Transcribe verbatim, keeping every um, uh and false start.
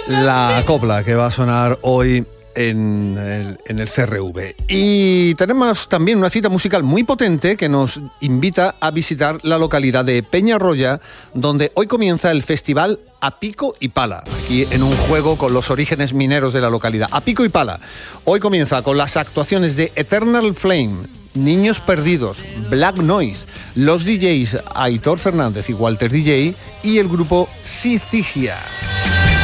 la copla que va a sonar hoy en el, en el C R V. Y tenemos también una cita musical muy potente que nos invita a visitar la localidad de Peñarroya, donde hoy comienza el festival A Pico y Pala, aquí en un juego con los orígenes mineros de la localidad. A Pico y Pala. Hoy comienza con las actuaciones de Eternal Flame, Niños Perdidos, Black Noise, los D Js Aitor Fernández y Walter D J y el grupo Sicilia.